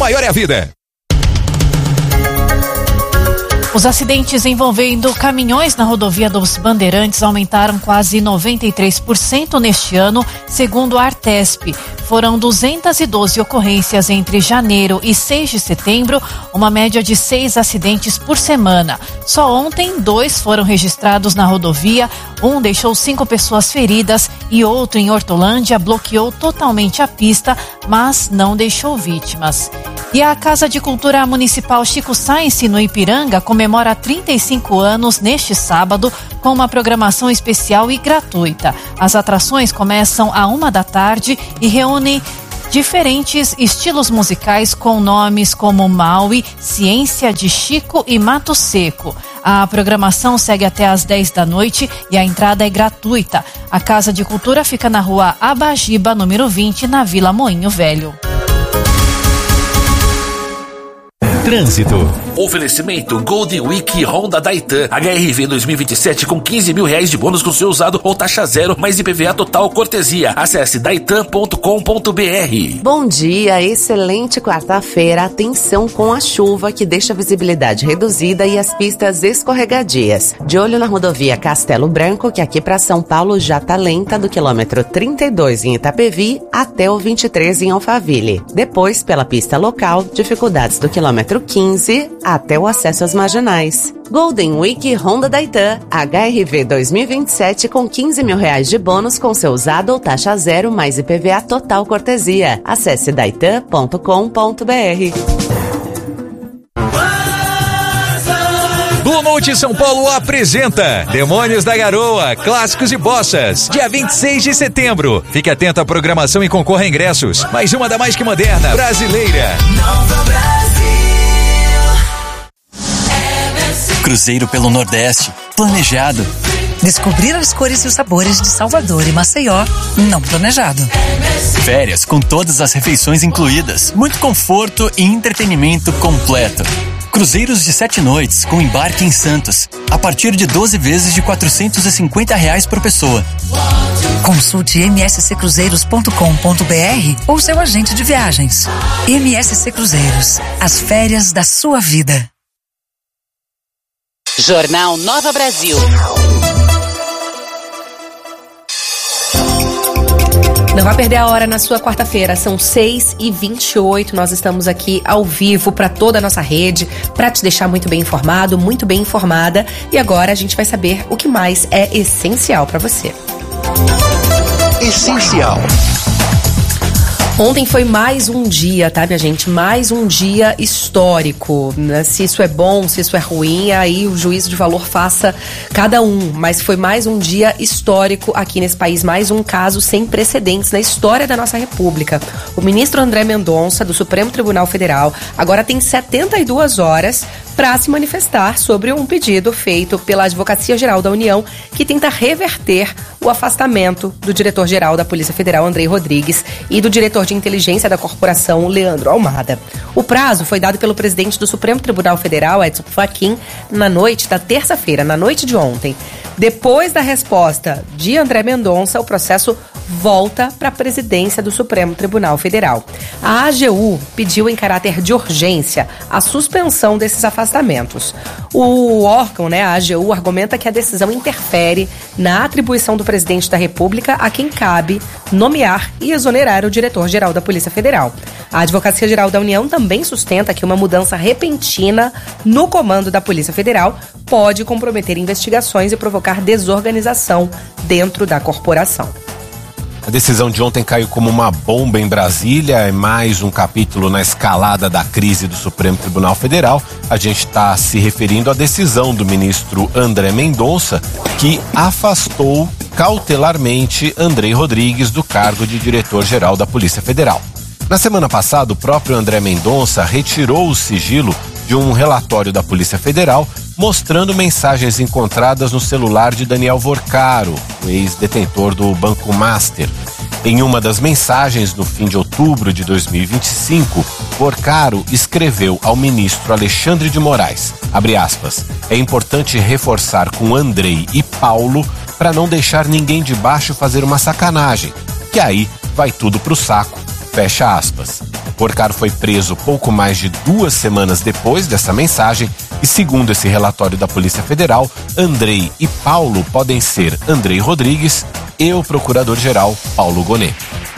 maior é a vida. Os acidentes envolvendo caminhões na rodovia dos Bandeirantes aumentaram quase 93% neste ano, segundo a Artesp. Foram 212 ocorrências entre janeiro e 6 de setembro, uma média de 6 acidentes por semana. Só ontem, 2 foram registrados na rodovia, um deixou 5 pessoas feridas e outro em Hortolândia bloqueou totalmente a pista, mas não deixou vítimas. E a Casa de Cultura Municipal Chico Sainz, no Ipiranga, comemora 35 anos neste sábado com uma programação especial e gratuita. As atrações começam à 1 da tarde e reúnem diferentes estilos musicais com nomes como Maui, Ciência de Chico e Mato Seco. A programação segue até às 10 da noite e a entrada é gratuita. A Casa de Cultura fica na rua Abajiba, número 20, na Vila Moinho Velho. Trânsito. Oferecimento Golden Week Honda da Itan. HRV 2027 com 15 mil reais de bônus com seu usado ou taxa zero, mais IPVA total cortesia. Acesse daitan.com.br. Bom dia, excelente quarta-feira. Atenção com a chuva que deixa a visibilidade reduzida e as pistas escorregadias. De olho na rodovia Castelo Branco, que aqui para São Paulo já tá lenta do quilômetro 32 em Itapevi até o 23 em Alphaville. Depois, pela pista local, dificuldades do quilômetro 15 até o acesso às marginais. Golden Week Honda da Itan, HRV 2027 com 15 mil reais de bônus com seu usado ou taxa zero, mais IPVA total cortesia. Acesse daitan.com.br. Blue Note São Paulo apresenta Demônios da Garoa, Clássicos e Bossas, dia 26 de setembro. Fique atento à programação e concorra a ingressos. Mais uma da mais que moderna, brasileira. Nova Brasil. Cruzeiro pelo Nordeste, planejado. Descobrir as cores e os sabores de Salvador e Maceió, não planejado. Férias com todas as refeições incluídas, muito conforto e entretenimento completo. Cruzeiros de 7 noites com embarque em Santos, a partir de 12 vezes de R$450 por pessoa. Consulte msccruzeiros.com.br ou seu agente de viagens. MSC Cruzeiros, as férias da sua vida. Jornal Nova Brasil. Não vai perder a hora na sua quarta-feira, são 6h28, nós estamos aqui ao vivo para toda a nossa rede, para te deixar muito bem informado, muito bem informada, e agora a gente vai saber o que mais é essencial para você. Essencial. Ontem foi mais um dia, tá, minha gente? Mais um dia histórico, né? Se isso é bom, se isso é ruim, aí o juízo de valor faça cada um. Mas foi mais um dia histórico aqui nesse país, mais um caso sem precedentes na história da nossa República. O ministro André Mendonça, do Supremo Tribunal Federal, agora tem 72 horas para se manifestar sobre um pedido feito pela Advocacia Geral da União que tenta reverter o afastamento do diretor-geral da Polícia Federal, Andrei Rodrigues, e do diretor de inteligência da corporação, Leandro Almada. O prazo foi dado pelo presidente do Supremo Tribunal Federal, Edson Fachin, na noite da terça-feira, na noite de ontem. Depois da resposta de André Mendonça, o processo volta para a presidência do Supremo Tribunal Federal. A AGU pediu em caráter de urgência a suspensão desses afastamentos. O órgão, a AGU, argumenta que a decisão interfere na atribuição do presidente da República a quem cabe nomear e exonerar o diretor-geral da Polícia Federal. A Advocacia Geral da União também sustenta que uma mudança repentina no comando da Polícia Federal pode comprometer investigações e provocar desorganização dentro da corporação. A decisão de ontem caiu como uma bomba em Brasília, é mais um capítulo na escalada da crise do Supremo Tribunal Federal. A gente está se referindo à decisão do ministro André Mendonça, que afastou cautelarmente Andrei Rodrigues do cargo de diretor-geral da Polícia Federal. Na semana passada, o próprio André Mendonça retirou o sigilo de um relatório da Polícia Federal mostrando mensagens encontradas no celular de Daniel Vorcaro, o ex-detentor do Banco Master. Em uma das mensagens, no fim de outubro de 2025, Vorcaro escreveu ao ministro Alexandre de Moraes, abre aspas, é importante reforçar com Andrei e Paulo para não deixar ninguém de baixo fazer uma sacanagem, que aí vai tudo pro saco, fecha aspas. Porcaro foi preso pouco mais de 2 semanas depois dessa mensagem e, segundo esse relatório da Polícia Federal, Andrei e Paulo podem ser Andrei Rodrigues e o procurador-geral Paulo Gonet.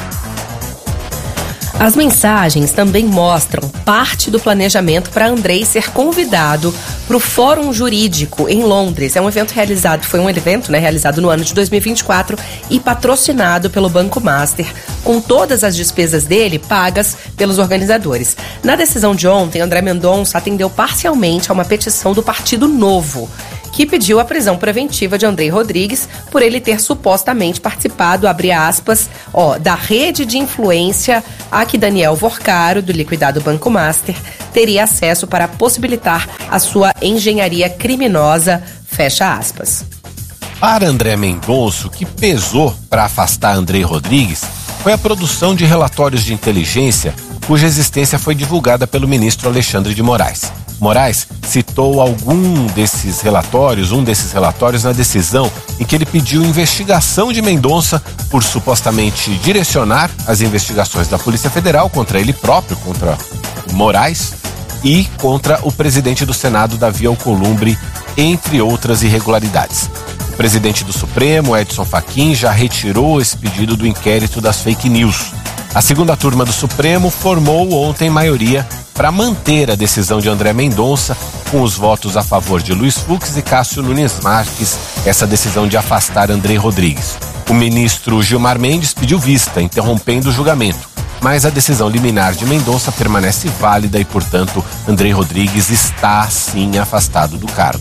As mensagens também mostram parte do planejamento para Andrei ser convidado para o Fórum Jurídico em Londres. Foi um evento realizado no ano de 2024 e patrocinado pelo Banco Master, com todas as despesas dele pagas pelos organizadores. Na decisão de ontem, André Mendonça atendeu parcialmente a uma petição do Partido Novo, que pediu a prisão preventiva de Andrei Rodrigues por ele ter supostamente participado, abre aspas, da rede de influência a que Daniel Porcaro, do liquidado Banco Master, teria acesso para possibilitar a sua engenharia criminosa, fecha aspas. Para André Mendonça, o que pesou para afastar Andrei Rodrigues foi a produção de relatórios de inteligência cuja existência foi divulgada pelo ministro Alexandre de Moraes. Moraes citou um desses relatórios na decisão em que ele pediu investigação de Mendonça por supostamente direcionar as investigações da Polícia Federal contra ele próprio, contra Moraes e contra o presidente do Senado, Davi Alcolumbre, entre outras irregularidades. O presidente do Supremo, Edson Fachin, já retirou esse pedido do inquérito das fake news. A segunda turma do Supremo formou ontem maioria para manter a decisão de André Mendonça, com os votos a favor de Luiz Fux e Cássio Nunes Marques, essa decisão de afastar Andrei Rodrigues. O ministro Gilmar Mendes pediu vista, interrompendo o julgamento, mas a decisão liminar de Mendonça permanece válida e, portanto, Andrei Rodrigues está, sim, afastado do cargo.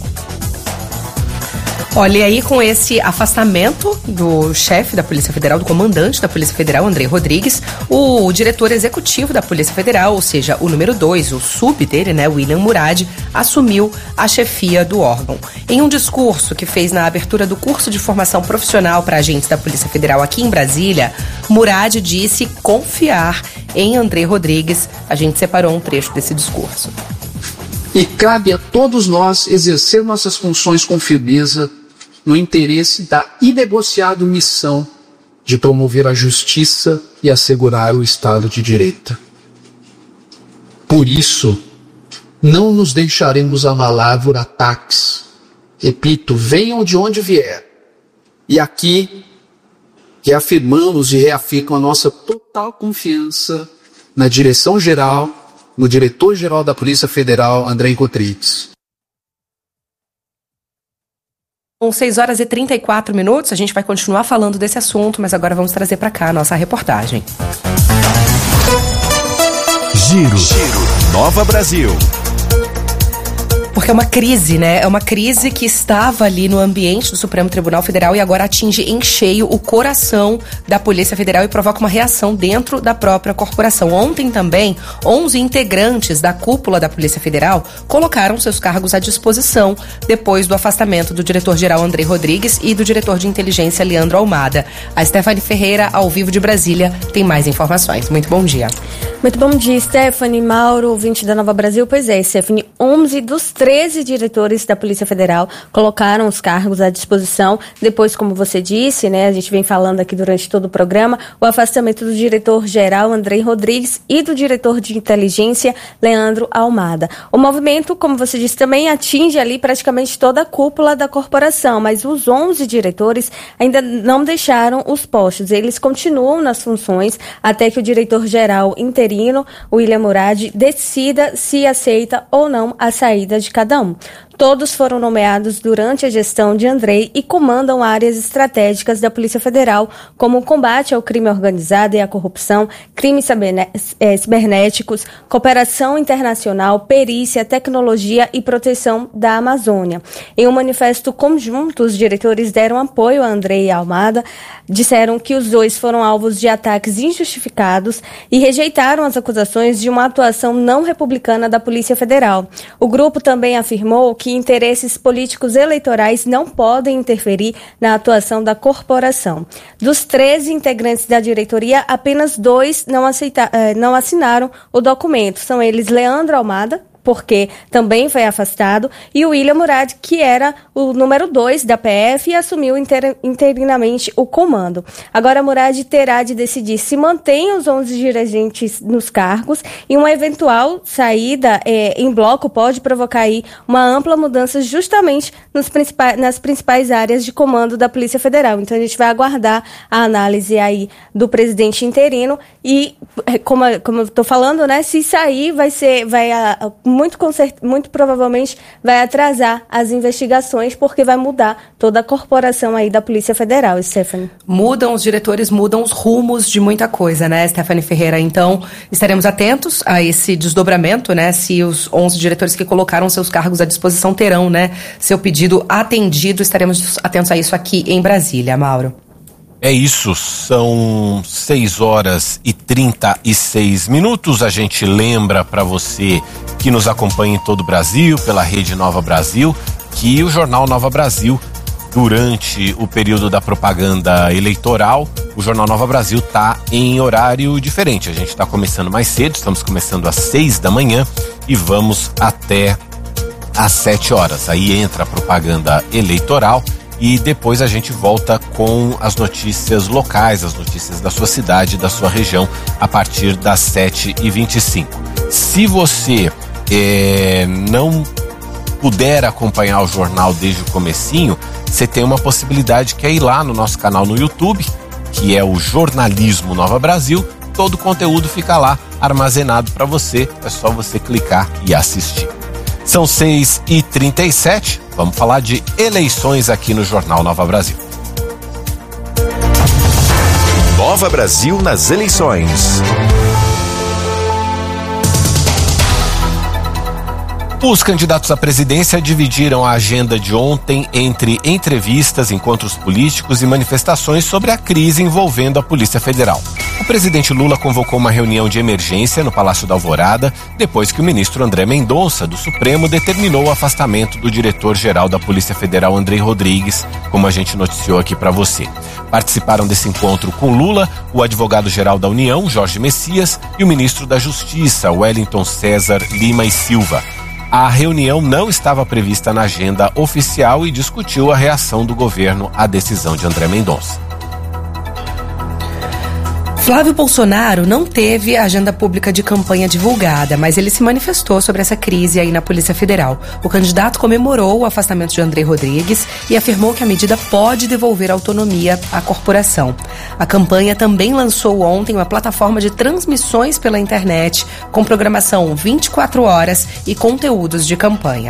Olha, e aí com esse afastamento do chefe da Polícia Federal, do comandante da Polícia Federal, Andrei Rodrigues, o diretor executivo da Polícia Federal, ou seja, o número 2, o sub dele, William Murad, assumiu a chefia do órgão. Em um discurso que fez na abertura do curso de formação profissional para agentes da Polícia Federal aqui em Brasília, Murad disse confiar em Andrei Rodrigues. A gente separou um trecho desse discurso. E cabe a todos nós exercer nossas funções com firmeza no interesse da inegociável missão de promover a justiça e assegurar o Estado de Direito. Por isso, não nos deixaremos abalar por ataques. Repito, venham de onde vier. E aqui, reafirmamos e reafirmo a nossa total confiança na direção-geral, no diretor-geral da Polícia Federal, Andrei Rodrigues. Com 6h34, a gente vai continuar falando desse assunto, mas agora vamos trazer para cá a nossa reportagem. Giro. Nova Brasil. Porque é uma crise, É uma crise que estava ali no ambiente do Supremo Tribunal Federal e agora atinge em cheio o coração da Polícia Federal e provoca uma reação dentro da própria corporação. Ontem também, 11 integrantes da cúpula da Polícia Federal colocaram seus cargos à disposição depois do afastamento do diretor-geral Andrei Rodrigues e do diretor de inteligência Leandro Almada. A Stephanie Ferreira, ao vivo de Brasília, tem mais informações. Muito bom dia. Muito bom dia, Stephanie, Mauro, ouvinte da Nova Brasil. Pois é, Stephanie, 11 dos 13 diretores da Polícia Federal colocaram os cargos à disposição depois, como você disse, a gente vem falando aqui durante todo o programa, o afastamento do diretor-geral Andrei Rodrigues e do diretor de inteligência Leandro Almada. O movimento, como você disse, também atinge ali praticamente toda a cúpula da corporação, mas os 11 diretores ainda não deixaram os postos. Eles continuam nas funções até que o diretor-geral interino, William Murad, decida se aceita ou não a saída de cada um. Todos foram nomeados durante a gestão de Andrei e comandam áreas estratégicas da Polícia Federal, como o combate ao crime organizado e à corrupção, crimes cibernéticos, cooperação internacional, perícia, tecnologia e proteção da Amazônia. Em um manifesto conjunto, os diretores deram apoio a Andrei Almada, disseram que os dois foram alvos de ataques injustificados e rejeitaram as acusações de uma atuação não republicana da Polícia Federal. O grupo também afirmou que interesses políticos eleitorais não podem interferir na atuação da corporação. Dos 13 integrantes da diretoria, apenas 2 não assinaram o documento. São eles Leandro Almada, porque também foi afastado, e o William Murad, que era o número 2 da PF e assumiu interinamente o comando. Agora, Murad terá de decidir se mantém os 11 dirigentes nos cargos, e uma eventual saída em bloco pode provocar aí uma ampla mudança justamente nas principais áreas de comando da Polícia Federal. Então, a gente vai aguardar a análise aí do presidente interino e, como eu estou falando, né, se sair, muito provavelmente vai atrasar as investigações, porque vai mudar toda a corporação aí da Polícia Federal, Stephanie. Mudam os diretores, mudam os rumos de muita coisa, né, Stephanie Ferreira? Então, estaremos atentos a esse desdobramento, né, se os 11 diretores que colocaram seus cargos à disposição terão, né, seu pedido atendido. Estaremos atentos a isso aqui em Brasília, Mauro. É isso, são 6h36. A gente lembra para você que nos acompanha em todo o Brasil, pela Rede Nova Brasil, que o Jornal Nova Brasil, durante o período da propaganda eleitoral, o Jornal Nova Brasil está em horário diferente. A gente está começando mais cedo, estamos começando às 6 da manhã e vamos até às 7 horas. Aí entra a propaganda eleitoral e depois a gente volta com as notícias locais, as notícias da sua cidade, da sua região, a partir das 7h25. Se você não puder acompanhar o jornal desde o comecinho, você tem uma possibilidade, que é ir lá no nosso canal no YouTube, que é o Jornalismo Nova Brasil. Todo o conteúdo fica lá armazenado para você, é só você clicar e assistir. São 6h37, vamos falar de eleições aqui no Jornal Nova Brasil. Nova Brasil nas eleições. Os candidatos à presidência dividiram a agenda de ontem entre entrevistas, encontros políticos e manifestações sobre a crise envolvendo a Polícia Federal. O presidente Lula convocou uma reunião de emergência no Palácio da Alvorada, depois que o ministro André Mendonça, do Supremo, determinou o afastamento do diretor-geral da Polícia Federal, Andrei Rodrigues, como a gente noticiou aqui para você. Participaram desse encontro com Lula, o advogado-geral da União, Jorge Messias, e o ministro da Justiça, Wellington César Lima e Silva. A reunião não estava prevista na agenda oficial e discutiu a reação do governo à decisão de André Mendonça. Flávio Bolsonaro não teve a agenda pública de campanha divulgada, mas ele se manifestou sobre essa crise aí na Polícia Federal. O candidato comemorou o afastamento de Andrei Rodrigues e afirmou que a medida pode devolver autonomia à corporação. A campanha também lançou ontem uma plataforma de transmissões pela internet, com programação 24 horas e conteúdos de campanha.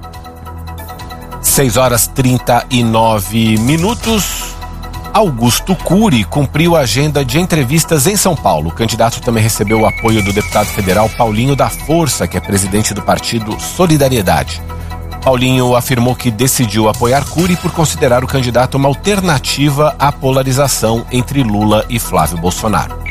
6h39. Augusto Cury cumpriu a agenda de entrevistas em São Paulo. O candidato também recebeu o apoio do deputado federal Paulinho da Força, que é presidente do partido Solidariedade. Paulinho afirmou que decidiu apoiar Cury por considerar o candidato uma alternativa à polarização entre Lula e Flávio Bolsonaro.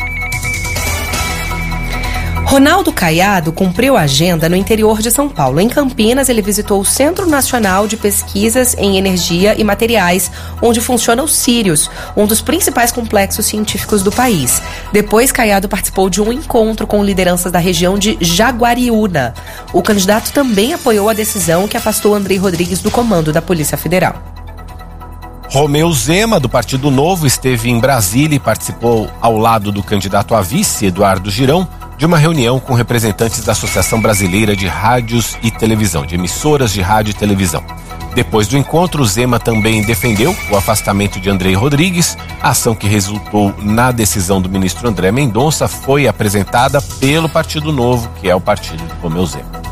Ronaldo Caiado cumpriu a agenda no interior de São Paulo. Em Campinas, ele visitou o Centro Nacional de Pesquisas em Energia e Materiais, onde funciona o Sirius, um dos principais complexos científicos do país. Depois, Caiado participou de um encontro com lideranças da região de Jaguariúna. O candidato também apoiou a decisão que afastou Andrei Rodrigues do comando da Polícia Federal. Romeu Zema, do Partido Novo, esteve em Brasília e participou ao lado do candidato a vice, Eduardo Girão, de uma reunião com representantes da Associação Brasileira de Rádios e Televisão, de emissoras de rádio e televisão. Depois do encontro, Zema também defendeu o afastamento de Andrei Rodrigues. A ação que resultou na decisão do ministro André Mendonça foi apresentada pelo Partido Novo, que é o partido de Romeu Zema.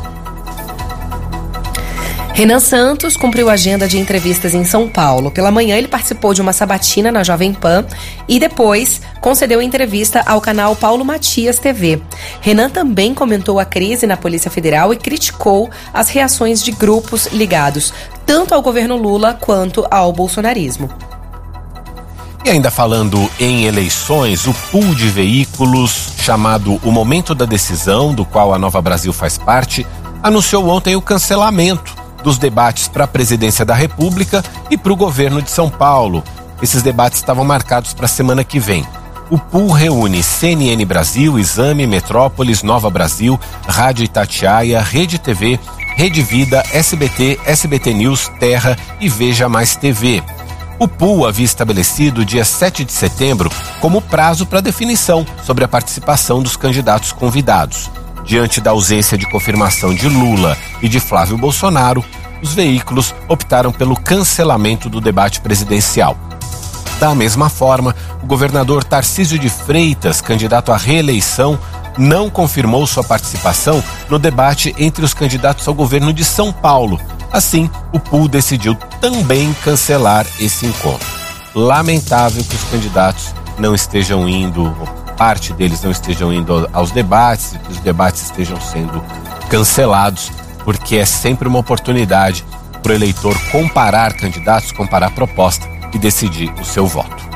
Renan Santos cumpriu a agenda de entrevistas em São Paulo. Pela manhã, ele participou de uma sabatina na Jovem Pan e depois concedeu entrevista ao canal Paulo Matias TV. Renan também comentou a crise na Polícia Federal e criticou as reações de grupos ligados tanto ao governo Lula quanto ao bolsonarismo. E ainda falando em eleições, o pool de veículos chamado O Momento da Decisão, do qual a Nova Brasil faz parte, anunciou ontem o cancelamento dos debates para a presidência da República e para o governo de São Paulo. Esses debates estavam marcados para a semana que vem. O pool reúne CNN Brasil, Exame, Metrópolis, Nova Brasil, Rádio Itatiaia, Rede TV, Rede Vida, SBT, SBT News, Terra e Veja Mais TV. O pool havia estabelecido o dia 7 de setembro como prazo para definição sobre a participação dos candidatos convidados. Diante da ausência de confirmação de Lula e de Flávio Bolsonaro, os veículos optaram pelo cancelamento do debate presidencial. Da mesma forma, o governador Tarcísio de Freitas, candidato à reeleição, não confirmou sua participação no debate entre os candidatos ao governo de São Paulo. Assim, o pool decidiu também cancelar esse encontro. Lamentável que os candidatos não estejam indo, parte deles não estejam indo aos debates, que os debates estejam sendo cancelados, porque é sempre uma oportunidade para o eleitor comparar candidatos, comparar proposta e decidir o seu voto.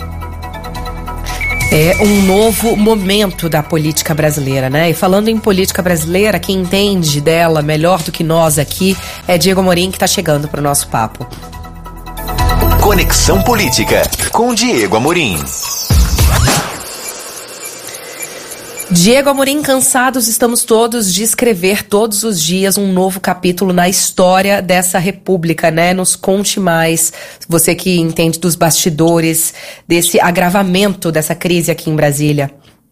É um novo momento da política brasileira, né? E falando em política brasileira, quem entende dela melhor do que nós aqui é Diego Amorim, que está chegando para o nosso papo. Conexão Política, com Diego Amorim. Diego Amorim, cansados estamos todos de escrever todos os dias um novo capítulo na história dessa república, né? Nos conte mais, você que entende dos bastidores, desse agravamento dessa crise aqui em Brasília.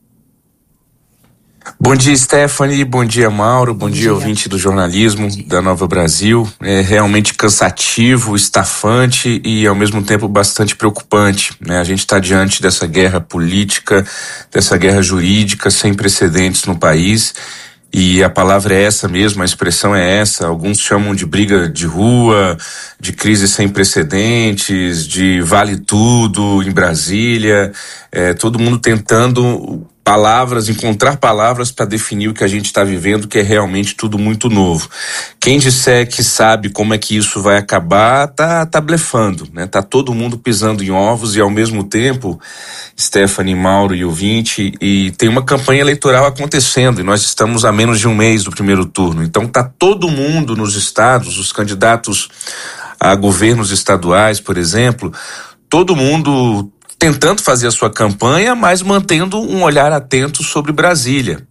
Bom dia, Stephanie, bom dia, Mauro, bom dia, ouvinte do jornalismo da Nova Brasil. É realmente cansativo, estafante e ao mesmo tempo bastante preocupante, né? A gente está diante dessa guerra política, dessa guerra jurídica sem precedentes no país. E a palavra é essa mesmo, a expressão é essa. Alguns chamam de briga de rua, de crise sem precedentes, de vale tudo em Brasília. Todo mundo tentando encontrar palavras para definir o que a gente está vivendo, que é realmente tudo muito novo. Quem disser que sabe como é que isso vai acabar, tá blefando, né? Tá todo mundo pisando em ovos e ao mesmo tempo, Stephanie, Mauro e ouvinte, e tem uma campanha eleitoral acontecendo e nós estamos a menos de um mês do primeiro turno. Então tá todo mundo nos estados, os candidatos a governos estaduais, por exemplo, todo mundo tentando fazer a sua campanha, mas mantendo um olhar atento sobre Brasília.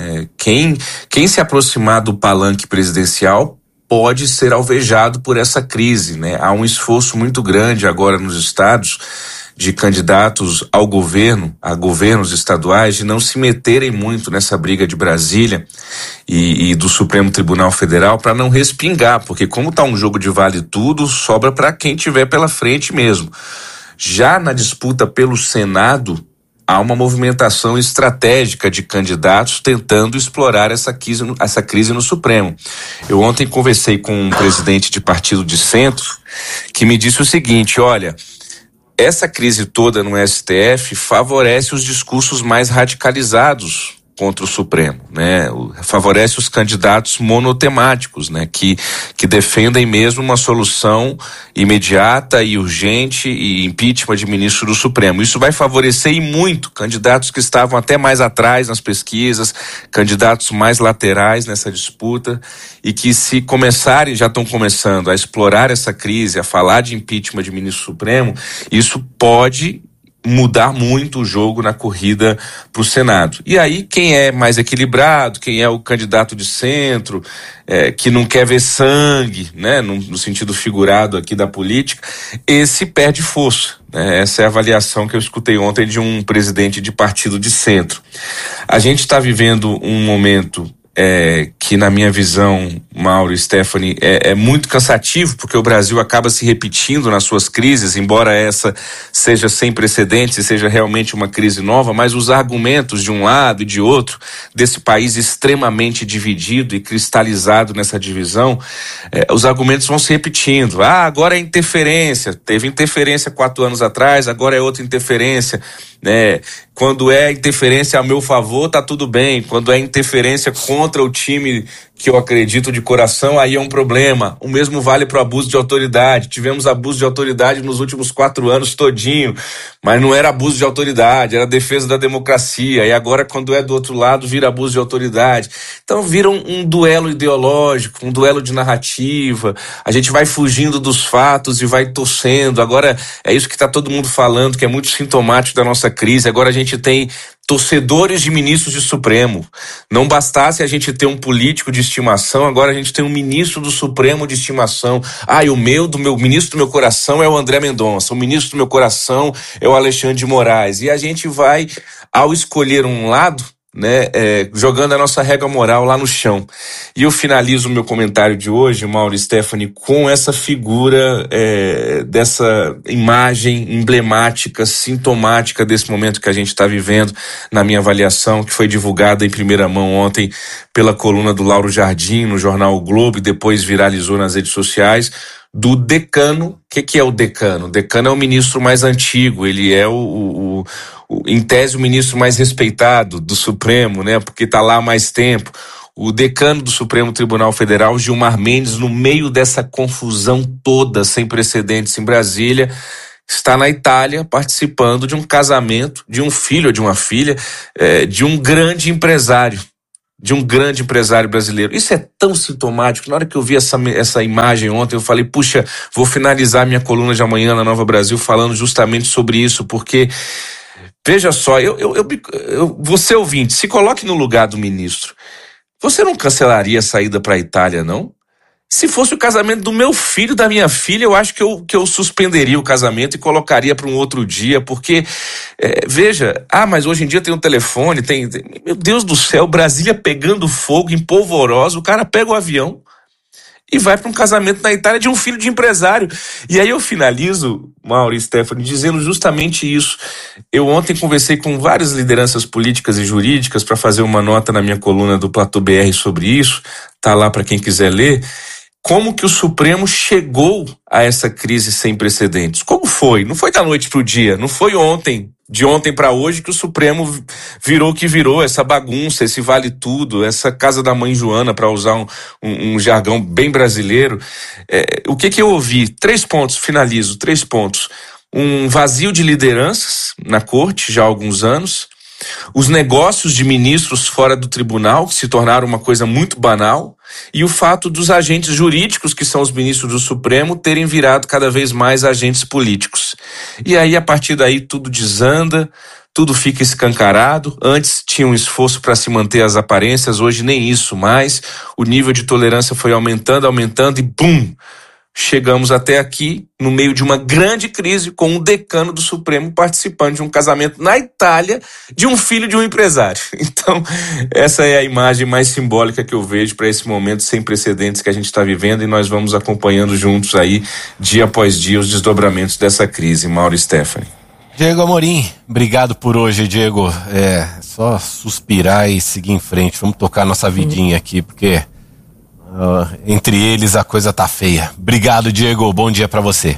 Quem se aproximar do palanque presidencial pode ser alvejado por essa crise, né? Há um esforço muito grande agora nos estados de candidatos ao governo, a governos estaduais, de não se meterem muito nessa briga de Brasília e do Supremo Tribunal Federal para não respingar, porque como está um jogo de vale tudo, sobra para quem tiver pela frente mesmo. Já na disputa pelo Senado, há uma movimentação estratégica de candidatos tentando explorar essa crise no Supremo. Eu ontem conversei com um presidente de partido de centro que me disse o seguinte: olha, essa crise toda no STF favorece os discursos mais radicalizados contra o Supremo, né? Favorece os candidatos monotemáticos, né? Que defendem mesmo uma solução imediata e urgente e impeachment de ministro do Supremo. Isso vai favorecer e muito candidatos que estavam até mais atrás nas pesquisas, candidatos mais laterais nessa disputa e que se começarem, já estão começando a explorar essa crise, a falar de impeachment de ministro do Supremo, isso pode mudar muito o jogo na corrida para o Senado. E aí quem é mais equilibrado, quem é o candidato de centro, que não quer ver sangue, né, no sentido figurado aqui da política, esse perde força, né? Essa é a avaliação que eu escutei ontem de um presidente de partido de centro. A gente está vivendo um momento que na minha visão, Mauro e Stephanie, é muito cansativo, porque o Brasil acaba se repetindo nas suas crises, embora essa seja sem precedentes e seja realmente uma crise nova, mas os argumentos de um lado e de outro, desse país extremamente dividido e cristalizado nessa divisão, os argumentos vão se repetindo. Agora é interferência, teve interferência 4 anos atrás, agora é outra interferência, né? Quando é interferência a meu favor, tá tudo bem. Quando é interferência contra o time que eu acredito de coração, aí é um problema. O mesmo vale para o abuso de autoridade. Tivemos abuso de autoridade nos últimos 4 anos todinho, mas não era abuso de autoridade, era defesa da democracia. E agora, quando é do outro lado, vira abuso de autoridade. Então vira um duelo ideológico, um duelo de narrativa. A gente vai fugindo dos fatos e vai torcendo. Agora é isso que está todo mundo falando, que é muito sintomático da nossa crise. Agora a gente tem torcedores de ministros de Supremo. Não bastasse a gente ter um político de estimação, agora a gente tem um ministro do Supremo de estimação. O ministro do meu coração é o André Mendonça, o ministro do meu coração é o Alexandre de Moraes. E a gente vai, ao escolher um lado, jogando a nossa régua moral lá no chão. E eu finalizo o meu comentário de hoje, Mauro e Stephanie, com essa figura, dessa imagem emblemática, sintomática desse momento que a gente está vivendo, na minha avaliação, que foi divulgada em primeira mão ontem pela coluna do Lauro Jardim no jornal O Globo e depois viralizou nas redes sociais, do decano. O que é o decano? O decano é o ministro mais antigo, ele é em tese o ministro mais respeitado do Supremo, porque está lá há mais tempo. O decano do Supremo Tribunal Federal, Gilmar Mendes, no meio dessa confusão toda, sem precedentes em Brasília, está na Itália participando de um casamento de um filho ou de uma filha de um grande empresário. De um grande empresário brasileiro. Isso é tão sintomático. Na hora que eu vi essa imagem ontem, eu falei, puxa, vou finalizar minha coluna de amanhã na Nova Brasil falando justamente sobre isso, porque, veja só, você ouvinte, se coloque no lugar do ministro. Você não cancelaria a saída para a Itália, não? Se fosse o casamento do meu filho, da minha filha, eu acho que eu suspenderia o casamento e colocaria para um outro dia, porque, veja, mas hoje em dia tem um telefone, meu Deus do céu, Brasília pegando fogo em polvorosa, o cara pega o avião e vai para um casamento na Itália de um filho de empresário. E aí eu finalizo, Mauro e Stephanie, dizendo justamente isso. Eu ontem conversei com várias lideranças políticas e jurídicas para fazer uma nota na minha coluna do Platô BR sobre isso, tá lá para quem quiser ler. Como que o Supremo chegou a essa crise sem precedentes? Como foi? Não foi da noite para o dia, não foi de ontem para hoje que o Supremo virou o que virou, essa bagunça, esse vale tudo, essa casa da mãe Joana, para usar um jargão bem brasileiro. O que eu ouvi? 3 pontos, finalizo, 3 pontos. Um vazio de lideranças na corte já há alguns anos, os negócios de ministros fora do tribunal, que se tornaram uma coisa muito banal, e o fato dos agentes jurídicos, que são os ministros do Supremo, terem virado cada vez mais agentes políticos. E aí, a partir daí, tudo desanda, tudo fica escancarado. Antes tinha um esforço para se manter as aparências, hoje nem isso mais. O nível de tolerância foi aumentando e bum! Chegamos até aqui, no meio de uma grande crise, com o decano do Supremo participando de um casamento na Itália de um filho de um empresário. Então, essa é a imagem mais simbólica que eu vejo para esse momento sem precedentes que a gente está vivendo, e nós vamos acompanhando juntos aí, dia após dia, os desdobramentos dessa crise. Mauro e Stephanie. Diego Amorim, obrigado por hoje, Diego. Só suspirar e seguir em frente. Vamos tocar nossa vidinha aqui, porque entre eles a coisa tá feia. Obrigado, Diego, bom dia pra você.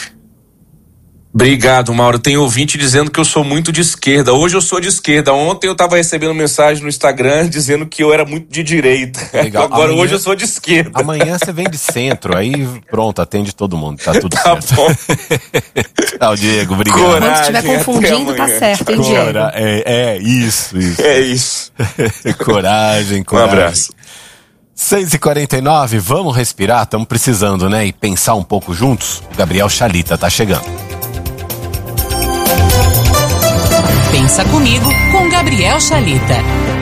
Obrigado, Mauro. Tem ouvinte dizendo que eu sou muito de esquerda. Hoje eu sou de esquerda. Ontem eu tava recebendo mensagem no Instagram dizendo que eu era muito de direita. Legal. Agora hoje eu sou de esquerda. Amanhã você vem de centro, aí pronto, atende todo mundo, tá tudo tá certo. Bom. Tchau, Diego, obrigado. Quando estiver confundindo, tá certo, hein, Diego? Isso. É isso. Coragem. Um abraço. 6h49, vamos respirar, estamos precisando, né? E pensar um pouco juntos. O Gabriel Chalita tá chegando. Pensa comigo com Gabriel Chalita.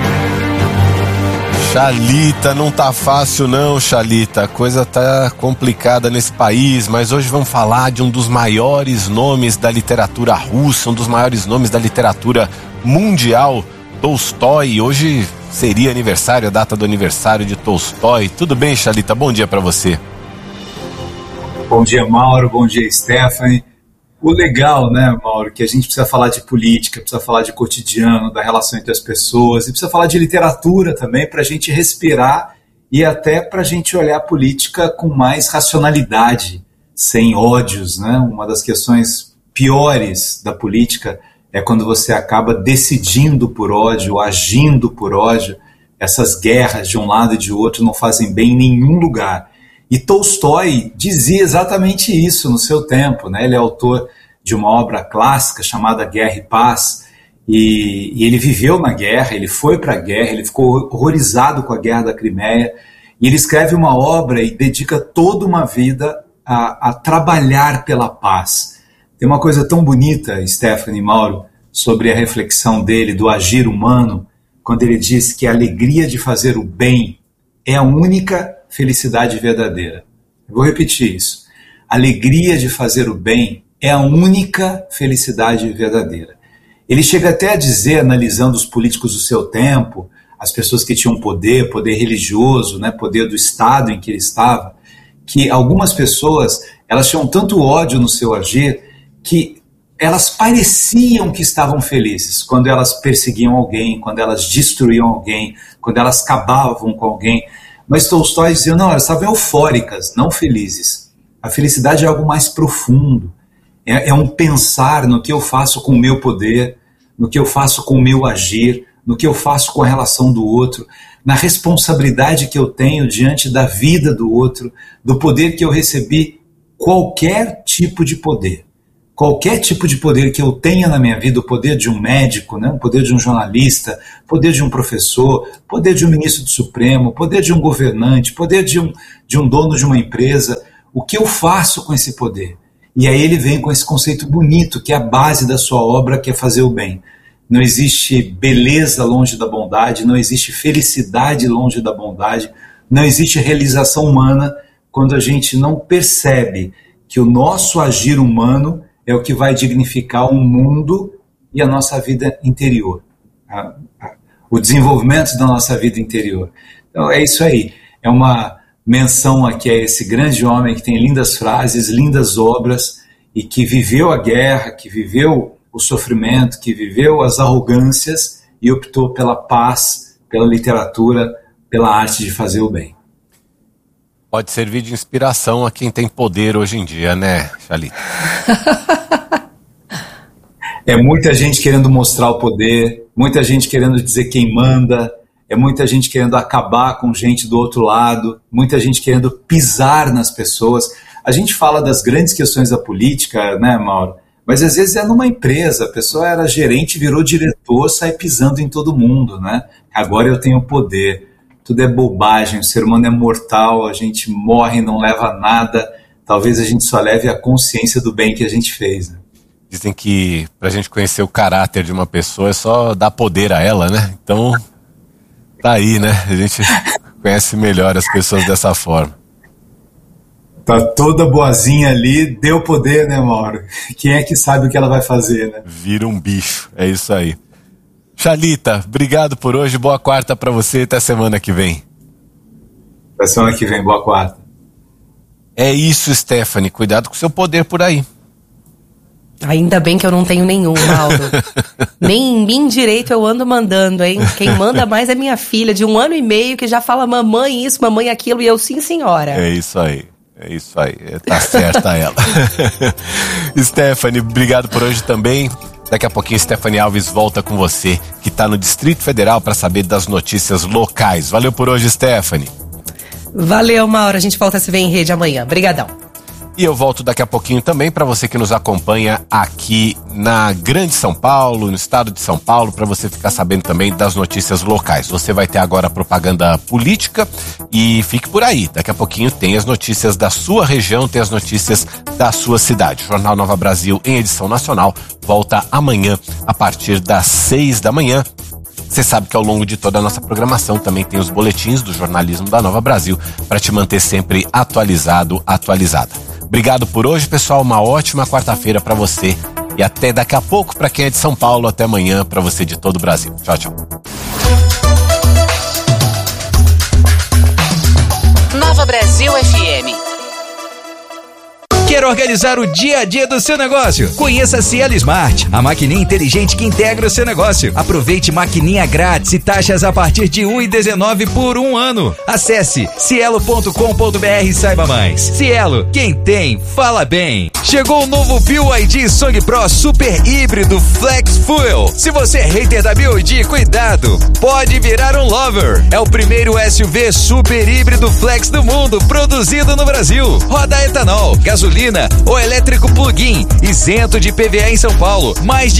Chalita, não tá fácil não, Chalita. A coisa tá complicada nesse país, mas hoje vamos falar de um dos maiores nomes da literatura russa, um dos maiores nomes da literatura mundial, Tolstói. Hoje seria aniversário, a data do aniversário de Tolstói. Tudo bem, Chalita? Bom dia para você. Bom dia, Mauro. Bom dia, Stephanie. O legal, né, Mauro, que a gente precisa falar de política, precisa falar de cotidiano, da relação entre as pessoas, e precisa falar de literatura também para a gente respirar e até para a gente olhar a política com mais racionalidade, sem ódios, né? Uma das questões piores da política é quando você acaba decidindo por ódio, agindo por ódio. Essas guerras de um lado e de outro não fazem bem em nenhum lugar. E Tolstói dizia exatamente isso no seu tempo, né? Ele é autor de uma obra clássica chamada Guerra e Paz, e ele viveu na guerra, ele foi para a guerra, ele ficou horrorizado com a Guerra da Crimeia, e ele escreve uma obra e dedica toda uma vida a trabalhar pela paz. Tem uma coisa tão bonita, Stephanie e Mauro, sobre a reflexão dele do agir humano, quando ele diz que a alegria de fazer o bem é a única felicidade verdadeira. Eu vou repetir isso. A alegria de fazer o bem é a única felicidade verdadeira. Ele chega até a dizer, analisando os políticos do seu tempo, as pessoas que tinham poder religioso, né, poder do Estado em que ele estava, que algumas pessoas, elas tinham tanto ódio no seu agir que elas pareciam que estavam felizes quando elas perseguiam alguém, quando elas destruíam alguém, quando elas acabavam com alguém. Mas Tolstói dizia, não, elas estavam eufóricas, não felizes. A felicidade é algo mais profundo. É um pensar no que eu faço com o meu poder, no que eu faço com o meu agir, no que eu faço com a relação do outro, na responsabilidade que eu tenho diante da vida do outro, do poder que eu recebi, qualquer tipo de poder. Qualquer tipo de poder que eu tenha na minha vida, o poder de um médico, né, o poder de um jornalista, o poder de um professor, o poder de um ministro do Supremo, o poder de um governante, o poder de um dono de uma empresa, o que eu faço com esse poder? E aí ele vem com esse conceito bonito, que é a base da sua obra, que é fazer o bem. Não existe beleza longe da bondade, não existe felicidade longe da bondade, não existe realização humana quando a gente não percebe que o nosso agir humano é o que vai dignificar o mundo e a nossa vida interior, o desenvolvimento da nossa vida interior. Então é isso aí, é uma menção aqui a esse grande homem que tem lindas frases, lindas obras e que viveu a guerra, que viveu o sofrimento, que viveu as arrogâncias e optou pela paz, pela literatura, pela arte de fazer o bem. Pode servir de inspiração a quem tem poder hoje em dia, né, Chalita? É muita gente querendo mostrar o poder, muita gente querendo dizer quem manda, é muita gente querendo acabar com gente do outro lado, muita gente querendo pisar nas pessoas. A gente fala das grandes questões da política, né, Mauro? Mas às vezes é numa empresa, a pessoa era gerente, virou diretor, sai pisando em todo mundo, né? Agora eu tenho poder. Tudo é bobagem, o ser humano é mortal, a gente morre, não leva nada. Talvez a gente só leve a consciência do bem que a gente fez, né? Dizem que pra gente conhecer o caráter de uma pessoa é só dar poder a ela, né? Então, tá aí, né? A gente conhece melhor as pessoas dessa forma. Tá toda boazinha ali, deu poder, né, Mauro? Quem é que sabe o que ela vai fazer, né? Vira um bicho, é isso aí. Chalita, obrigado por hoje, boa quarta pra você, até semana que vem. Até semana que vem, boa quarta. É isso, Stephanie, cuidado com o seu poder por aí. Ainda bem que eu não tenho nenhum, Mauro. Nem em mim direito eu ando mandando, hein? Quem manda mais é minha filha, de 1 ano e meio, que já fala mamãe isso, mamãe aquilo, e eu sim, senhora. É isso aí. É isso aí, tá certa ela. Stephanie, obrigado por hoje também. Daqui a pouquinho Stephanie Alves volta com você, que tá no Distrito Federal, para saber das notícias locais. Valeu por hoje, Stephanie. Valeu, Mauro. A gente volta a se ver em rede amanhã. Obrigadão. E eu volto daqui a pouquinho também para você que nos acompanha aqui na Grande São Paulo, no estado de São Paulo, para você ficar sabendo também das notícias locais. Você vai ter agora propaganda política e fique por aí. Daqui a pouquinho tem as notícias da sua região, tem as notícias da sua cidade. O Jornal Nova Brasil em edição nacional volta amanhã a partir das 6 da manhã. Você sabe que ao longo de toda a nossa programação também tem os boletins do jornalismo da Nova Brasil para te manter sempre atualizado, atualizada. Obrigado por hoje, pessoal. Uma ótima quarta-feira para você e até daqui a pouco para quem é de São Paulo. Até amanhã para você de todo o Brasil. Tchau, tchau. Nova Brasil FM. Quer organizar o dia a dia do seu negócio? Conheça a Cielo Smart, a maquininha inteligente que integra o seu negócio. Aproveite maquininha grátis e taxas a partir de R$ 1,19 por 1 ano. Acesse cielo.com.br e saiba mais. Cielo, quem tem, fala bem. Chegou o novo BYD Song Pro Super Híbrido Flex Fuel. Se você é hater da BYD, cuidado, pode virar um lover. É o primeiro SUV super híbrido flex do mundo, produzido no Brasil. Roda etanol, gasolina ou elétrico plug-in, isento de IPVA em São Paulo. Mais de